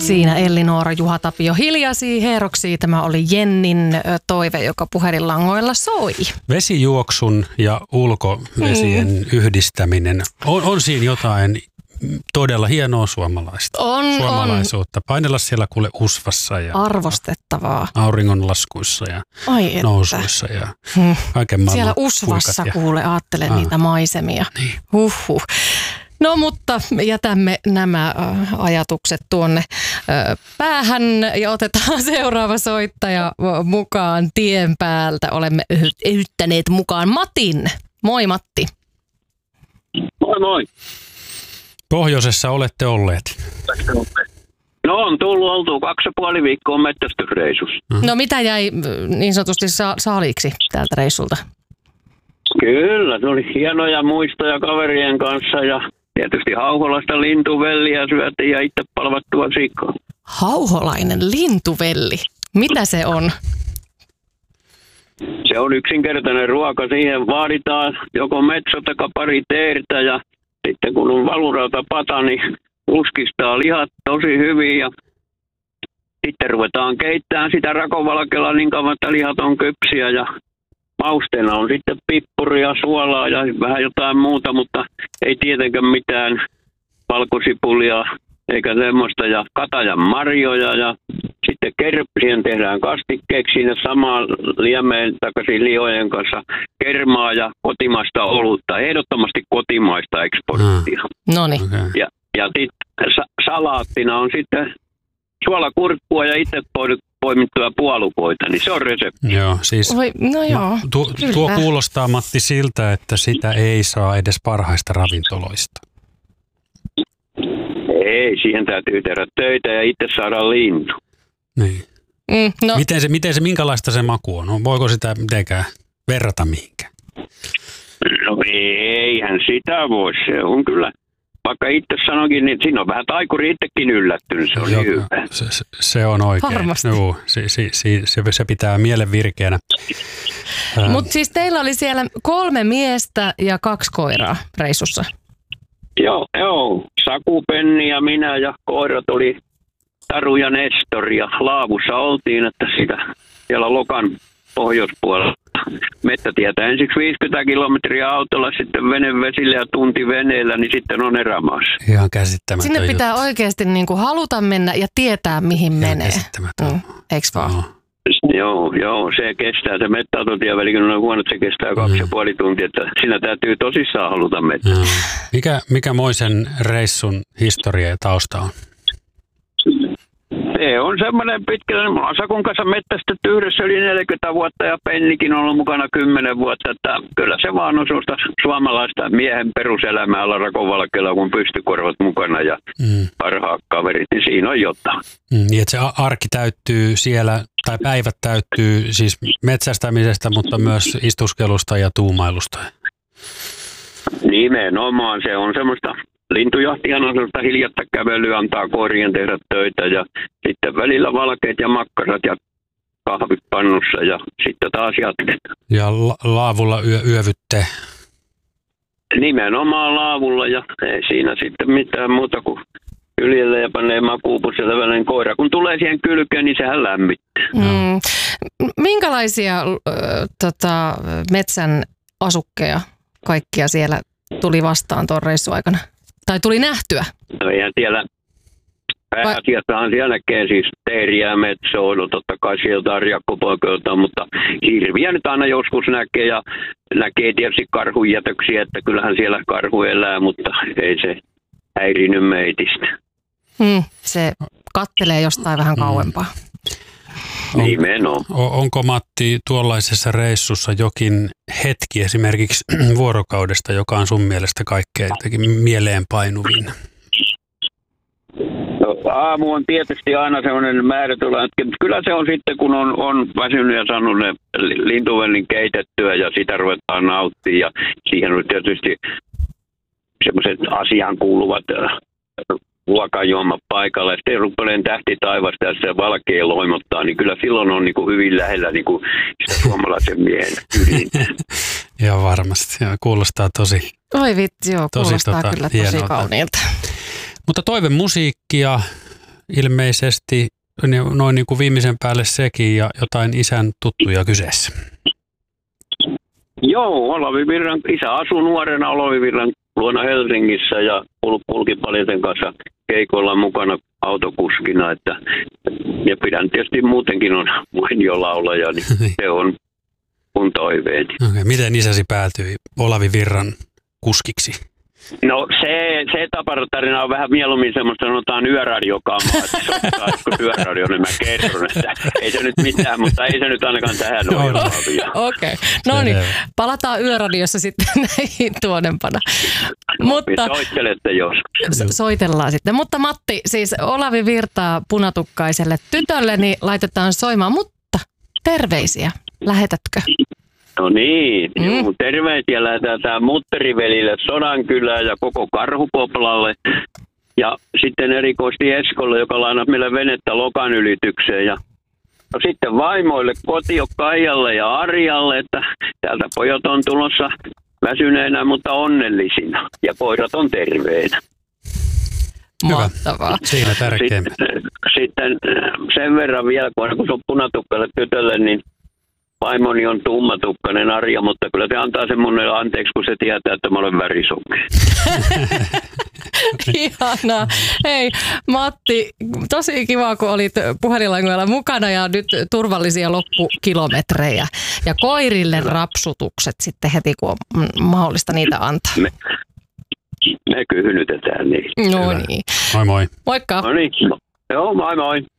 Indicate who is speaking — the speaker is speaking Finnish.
Speaker 1: Siinä Elli-Noora Juha Tapio hiljasi herroksi. Tämä oli Jennin toive, joka puhelinlangoilla soi.
Speaker 2: Vesijuoksun ja ulkovesien yhdistäminen. On siinä jotain todella hienoa suomalaisuutta. Painella siellä kuule usvassa ja
Speaker 1: arvostettavaa.
Speaker 2: Auringonlaskuissa ja nousuissa ja kaiken maailman.
Speaker 1: Siellä usvassa kuule, ajattelen niitä maisemia. Niin. Huhhuh. No mutta jätämme nämä ajatukset tuonne päähän ja otetaan seuraava soittaja mukaan tien päältä. Olemme yhyttäneet mukaan Matin. Moi Matti.
Speaker 3: Moi moi.
Speaker 2: Pohjoisessa olette olleet.
Speaker 3: No on tullut oltua 2,5 viikkoa metsästysreissussa.
Speaker 1: No mitä jäi niin sanotusti saaliiksi täältä reissulta?
Speaker 3: Kyllä, se oli hienoja muistoja kaverien kanssa ja tietysti Hauholasta lintuvelliä syötiin ja itse palvattua sikaa.
Speaker 1: Hauholainen lintuvelli. Mitä se on?
Speaker 3: Se on yksinkertainen ruoka. Siihen vaaditaan joko metso tai pari teertä ja sitten kun on valurautapata, niin uskistaa lihat tosi hyvin ja sitten ruvetaan keittämään sitä rakovalkealla niin kauan, että lihat on kypsiä ja mausteena on sitten pippuria, suolaa ja vähän jotain muuta, mutta ei tietenkään mitään valkosipulia eikä semmoista ja katajan marjoja ja sitten siihen tehdään kastikkeeksi siinä samaa liemeen takaisin lihojen kanssa kermaa ja kotimaista olutta, ehdottomasti kotimaista eksporttia.
Speaker 1: Noniin.
Speaker 3: Okay. Ja sitten salaattina on sitten suolakurkkua ja itse poimittuja puolukoita, niin se on resepti.
Speaker 2: Joo, siis tuo kuulostaa, Matti, siltä, että sitä ei saa edes parhaista ravintoloista.
Speaker 3: Ei, siihen täytyy tehdä töitä ja itse saada lintu.
Speaker 2: Niin.
Speaker 1: No.
Speaker 2: Minkälaista se maku on? Voiko sitä mitenkään verrata mihinkään?
Speaker 3: No eihän sitä voi, se on kyllä. Vaikka itse sanoinkin, niin siinä on vähän taikuri itsekin yllättynyt, se on hyvä.
Speaker 2: Se on oikein.
Speaker 1: Varmasti.
Speaker 2: Joo, se pitää mielen virkeänä.
Speaker 1: Mutta siis teillä oli siellä 3 miestä ja 2 koiraa reissussa.
Speaker 3: Joo. Saku, Penni ja minä ja koirat oli Taru ja Nestor ja Laavussa oltiin, että sitä siellä Lokan pohjoispuolella. Mettätietä ensiksi 50 kilometriä autolla, sitten venevesillä ja tunti veneellä, niin sitten on erämaassa.
Speaker 2: Ihan käsittämätön.
Speaker 1: Sinne pitää oikeasti niin kuin haluta mennä ja tietää, mihin menee.
Speaker 2: Käsittämätön.
Speaker 1: Eiks vaan?
Speaker 3: Joo, se kestää. Se mettäautotie kun on huono, se kestää 2,5 tuntia. Että siinä täytyy tosissaan haluta mettää.
Speaker 2: Mikä moisen reissun historia ja tausta on?
Speaker 3: Se on semmoinen pitkä, Sakun kanssa mettästetty yhdessä yli 40 vuotta ja Pennikin on ollut mukana 10 vuotta, että kyllä se vaan on sellaista suomalaista miehen peruselämää olla rakovalkealla, kun pystykorvat mukana ja parhaat kaverit, niin siinä on jotain.
Speaker 2: Niin, että se arki täyttyy siellä, tai päivät täyttyy siis metsästämisestä, mutta myös istuskelusta ja tuumailusta.
Speaker 3: Nimenomaan se on semmoista. Lintujahtihan on sellaista hiljatta kävelyä, antaa koirien tehdä töitä ja sitten välillä valkeat ja makkarat ja kahvit pannussa ja sitten taas jatketaan.
Speaker 2: Ja laavulla yövytte?
Speaker 3: Nimenomaan laavulla ja ei siinä sitten mitään muuta kuin kyljelle ja panee makuupussilta välinen koira. Kun tulee siihen kylkeen, niin sehän lämmittää.
Speaker 1: Minkälaisia metsän asukkeja kaikkia siellä tuli vastaan tuon reissun aikana? Tai tuli nähtyä?
Speaker 3: No eihän siellä pääasiassahan siellä näkee siis teeriä, metsoa, no totta kai sieltä arjakkopoikoilta, mutta hirviä nyt aina joskus näkee ja näkee tietysti karhujätöksiä, että kyllähän siellä karhu elää, mutta ei se häirinyt meitistä.
Speaker 1: Se kattelee jostain vähän kauempaa.
Speaker 3: Nimenomaan.
Speaker 2: Onko Matti tuollaisessa reissussa jokin hetki esimerkiksi vuorokaudesta, joka on sun mielestä kaikkein mieleenpainuvin?
Speaker 3: No, aamu on tietysti aina sellainen määrätylä hetki, mutta kyllä se on sitten, kun on väsynyt ja saanut ne lintuvellin keitettyä ja sitä ruvetaan nauttimaan ja siihen on tietysti semmoiset asiaan kuuluvat ruokajuoma paikalla ja sitten rupeleen tähti taivasta ja se valkea loimottaa, niin kyllä silloin on niin kuin hyvin lähellä niin kuin sitä suomalaisen miehen ydintä.
Speaker 2: Joo, varmasti. Joo, kuulostaa tosi.
Speaker 1: Oi vitsi, joo, kuulostaa kyllä tosi kauniilta.
Speaker 2: Mutta toivemusiikkia ilmeisesti noin niin kuin viimeisen päälle sekin ja jotain isän tuttuja kyseessä.
Speaker 3: Joo, Olavi Virran isä asui nuorena Olavi Virran luona Helsingissä ja kulki paljon sen kanssa keikoilla mukana autokuskina. Ja pidän tietysti muutenkin on mainio laulaja, niin se on mun toiveeni.
Speaker 2: Okay. Miten isäsi päätyi Olavi Virran kuskiksi?
Speaker 3: No se tapatarina on vähän mieluummin semmoista, sanotaan yöradiokamaa, että soittaisiko yöradio, niin mä kerron, että ei se nyt mitään, mutta ei se nyt ainakaan tähän ole Olavia.
Speaker 1: Okei, no niin, palataan yöradiossa sitten näihin tuonempana. Mutta
Speaker 3: soittelette joskus.
Speaker 1: Soitellaan sitten, mutta Matti, siis Olavi Virtaa punatukkaiselle tytölle, niin laitetaan soimaan, mutta terveisiä, lähetätkö?
Speaker 3: No niin, terveisiä lähdetään Mutterivelille, Sodankylään ja koko Karhukoplalle. Ja sitten erikoisesti Eskolle, joka lainasi meille venettä Lokan ylitykseen. Ja no sitten vaimoille, Kotio Kaijalle ja Arjalle, että täältä pojat on tulossa väsyneenä, mutta onnellisina. Ja koirat on terveinä.
Speaker 1: Mahtavaa.
Speaker 2: Siinä tärkein.
Speaker 3: Sitten sen verran vielä, kun se on punatukkalle tytölle, niin vaimoni on tummatukkainen Arja, mutta kyllä se antaa sen monelle anteeksi, kun se tietää, että mä olen värisokea.
Speaker 1: Ihanaa. Hei Matti, tosi kiva, kun olit puhelinlangoilla mukana ja nyt turvallisia loppukilometrejä. Ja koirille rapsutukset sitten heti, kun on mahdollista niitä antaa.
Speaker 3: Me kyhnytetään niin.
Speaker 1: No niin.
Speaker 2: Moi moi.
Speaker 1: Moikka.
Speaker 3: No niin. Joo, moi moi.